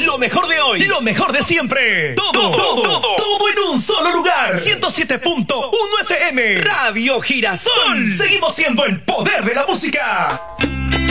Lo mejor de hoy, lo mejor de siempre. Todo en un solo lugar. 107.1 FM. Radio Girasol. Seguimos siendo el poder de la música.